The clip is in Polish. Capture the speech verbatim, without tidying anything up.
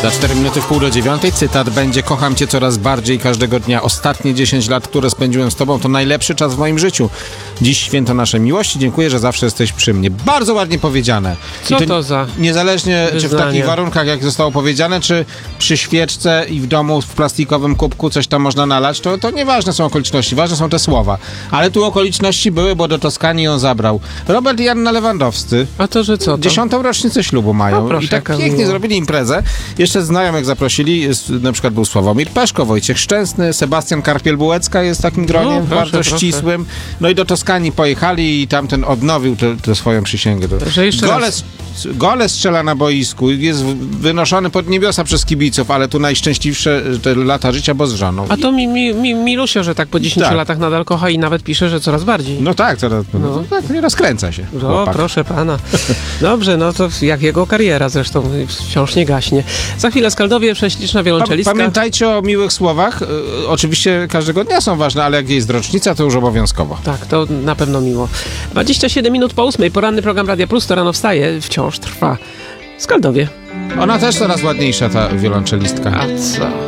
Za cztery minuty w pół do dziewiątej cytat będzie: kocham cię coraz bardziej każdego dnia. Ostatnie dziesięć lat, które spędziłem z tobą, to najlepszy czas w moim życiu. Dziś święto naszej miłości. Dziękuję, że zawsze jesteś przy mnie. Bardzo ładnie powiedziane. Co I to, to za niezależnie wyznanie? Czy w takich warunkach, jak zostało powiedziane, czy przy świeczce i w domu w plastikowym kubku coś tam można nalać, to, to nieważne są okoliczności, ważne są te słowa. Ale tu okoliczności były, bo do Toskanii ją zabrał Robert i Anna Lewandowscy. A to, że co to? Dziesiątą rocznicę ślubu mają. No proszę, I tak jaka pięknie miła. zrobili imprezę. Jeszcze znajomych zaprosili. Jest, na przykład był Sławomir Peszko, Wojciech Szczęsny, Sebastian Karpiel-Bułecka jest w takim gronie, No, proszę, bardzo proszę. ścisłym. No i do Toskanii pojechali i tamten odnowił tę swoją przysięgę. Że jeszcze Gole, raz. gole strzela na boisku, jest wynoszony pod niebiosa przez kibiców, ale tu najszczęśliwsze te lata życia, bo z żoną. A to mi, mi, mi, Milusio, że tak po dziesięciu Tak. latach nadal kocha i nawet pisze, że coraz bardziej. No tak, to, no. No. tak, nie rozkręca się. O, chłopak. proszę pana. Dobrze, no to jak jego kariera zresztą wciąż nie gaśnie. Za chwilę Skaldowie, prześliczna Pa- wiolonczelistka. Pamiętajcie o miłych słowach. Y, oczywiście każdego dnia są ważne, ale jak jest rocznica, to już obowiązkowo. Tak, to na pewno miło. dwadzieścia siedem minut po ósmej, poranny program Radia Plus, to rano wstaje, wciąż trwa. Skaldowie. Ona też coraz ładniejsza, ta wiolonczelistka. A co?